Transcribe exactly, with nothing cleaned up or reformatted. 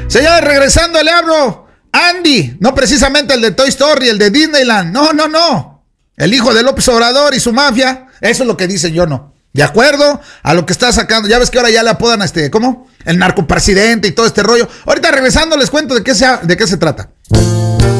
Señores, regresando, le hablo. Andy, no precisamente el de Toy Story, el de Disneyland. No, no, no. El hijo de López Obrador y su mafia. Eso es lo que dice yo, no. De acuerdo a lo que está sacando. Ya ves que ahora ya le apodan a este, ¿cómo? El narcopresidente y todo este rollo. Ahorita regresando les cuento de qué se, de qué se trata.